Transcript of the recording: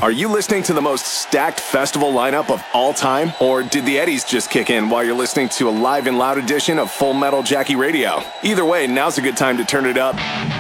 Are you listening to the most stacked festival lineup of all time? Or did the Eddies just kick in while you're listening to a live and loud edition of Full Metal Jackie Radio? Either way, now's a good time to turn it up.